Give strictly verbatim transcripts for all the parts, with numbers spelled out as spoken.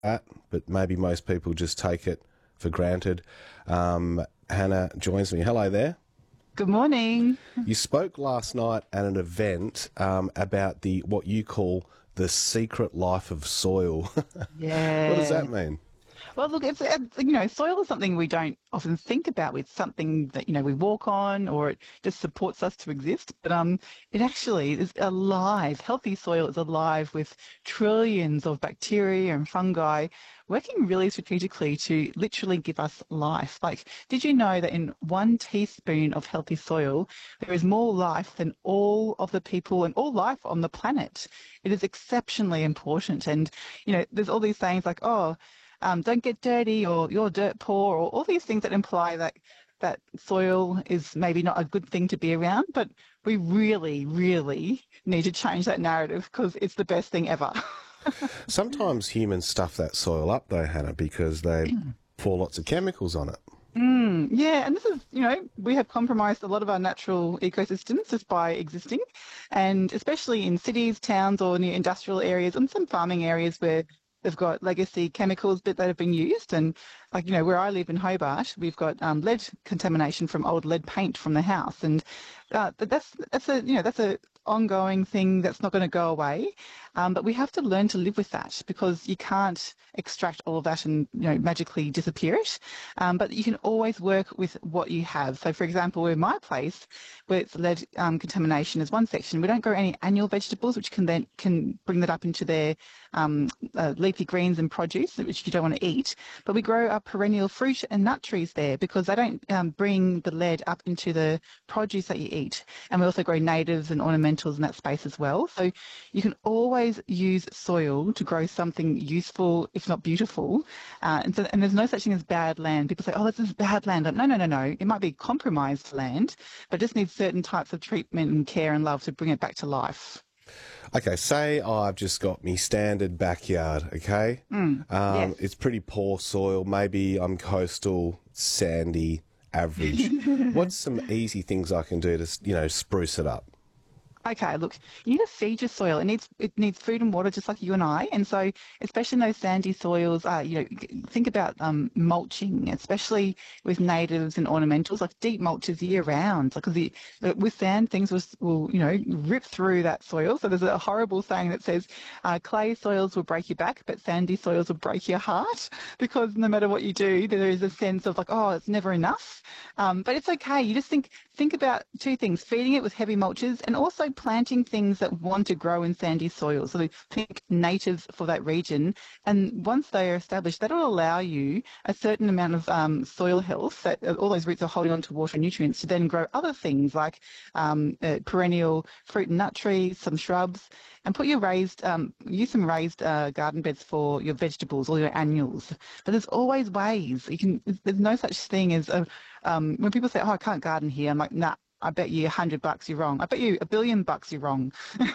that, but maybe most people just take it for granted. Um, Hannah joins me. Hello there. Good morning. You spoke last night at an event um, about the what you call the secret life of soil. What does Yeah. that mean? Well, look, it's, it's you know, soil is something we don't often think about. It's something that you know we walk on, or it just supports us to exist. But um, it actually is alive. Healthy soil is alive with trillions of bacteria and fungi working really strategically to literally give us life. Like, did you know that in one teaspoon of healthy soil, there is more life than all of the people and all life on the planet? It is exceptionally important. And, you know, there's all these sayings like, oh, um, don't get dirty, or you're dirt poor, or all these things that imply that that soil is maybe not a good thing to be around. But we really, really need to change that narrative because it's the best thing ever. Sometimes humans stuff that soil up though, Hannah, because they pour lots of chemicals on it. Mm, yeah, and this is, you know, we have compromised a lot of our natural ecosystems just by existing, and especially in cities, towns, or near industrial areas and some farming areas where they've got legacy chemicals that, that have been used. And like, you know, where I live in Hobart, we've got um, lead contamination from old lead paint from the house. And uh, but that's, that's a, you know, that's a ongoing thing that's not going to go away. Um, but we have to learn to live with that because you can't extract all of that and, you know, magically disappear it. Um, but you can always work with what you have. So, for example, in my place, where it's lead um, contamination is one section, we don't grow any annual vegetables, which can then can bring that up into their um, uh, leafy greens and produce, which you don't want to eat. But we grow our perennial fruit and nut trees there because they don't um, bring the lead up into the produce that you eat. And we also grow natives and ornamentals in that space as well. So you can always use soil to grow something useful, if not beautiful. Uh, and, so, and there's no such thing as bad land. People say, oh, this is bad land. No, no, no, no. It might be compromised land, but it just needs certain types of treatment and care and love to bring it back to life. Okay, say I've just got me standard backyard, okay? Mm, Um, yes. it's pretty poor soil. Maybe I'm coastal, sandy, average. What's some easy things I can do to, you know, spruce it up? Okay, look, you need to feed your soil. It needs it needs food and water just like you and I. And so, especially in those sandy soils, uh, you know, think about um, mulching, especially with natives and ornamentals, like deep mulches year round. Like, 'cause the, the, with sand, things will, will, you know, rip through that soil. So there's a horrible saying that says, uh, clay soils will break your back, but sandy soils will break your heart, because no matter what you do, there is a sense of like, oh, it's never enough. Um, but it's okay. You just think think about two things: feeding it with heavy mulches, and also planting things that want to grow in sandy soil. So think natives for that region. And once they are established, that will allow you a certain amount of um, soil health, that uh, all those roots are holding on to water and nutrients, to then grow other things like um, uh, perennial fruit and nut trees, some shrubs, and put your raised, um, use some raised uh, garden beds for your vegetables or your annuals. But there's always ways. You can. There's no such thing as a, um, when people say, "Oh, I can't garden here," I'm like, "Nah, I bet you a hundred bucks you're wrong. I bet you a billion bucks you're wrong."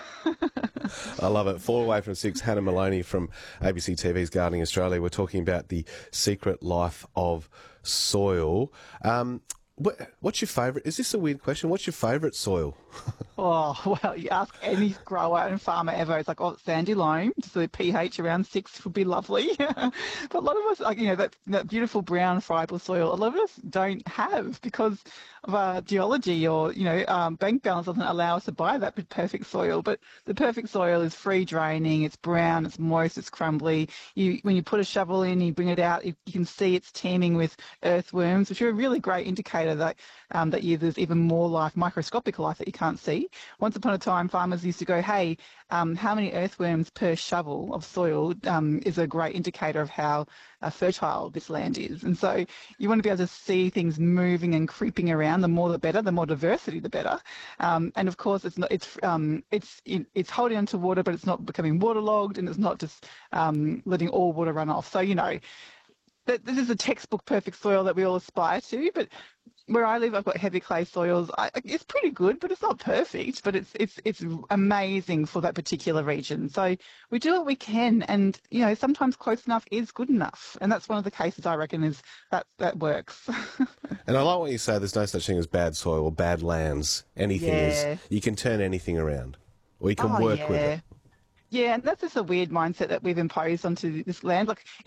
I love it. Four away from six, Hannah Maloney from A B C T V's Gardening Australia. We're talking about the secret life of soil. Um, what, what's your favourite? Is this a weird question? What's your favourite soil? Oh, well, you ask any grower and farmer ever, it's like, oh, sandy loam, so the pH around six would be lovely. But a lot of us, like, you know, that, that beautiful brown friable soil, a lot of us don't have because of our geology, or, you know, um, bank balance doesn't allow us to buy that perfect soil. But the perfect soil is free draining, it's brown, it's moist, it's crumbly. You, when you put a shovel in, you bring it out, you, you can see it's teeming with earthworms, which are a really great indicator that, um, that you, there's even more life, microscopic life that you can't see. Once upon a time, farmers used to go, hey, um, how many earthworms per shovel of soil um, is a great indicator of how uh, fertile this land is. And so you want to be able to see things moving and creeping around. The more the better, the more diversity the better. Um, and of course, it's not, it's um, it's it, it's holding onto water, but it's not becoming waterlogged, and it's not just um, letting all water run off. So, you know, that this is a textbook perfect soil that we all aspire to. But where I live, I've got heavy clay soils. I, it's pretty good, but it's not perfect. But it's it's it's amazing for that particular region. So we do what we can, and you know, sometimes close enough is good enough. And that's one of the cases I reckon is that that works. And I like what you say, there's no such thing as bad soil or bad lands. Anything is, Yeah. you can turn anything around, or you can Oh work with it. yeah. Yeah, and that's just a weird mindset that we've imposed onto this land. Like,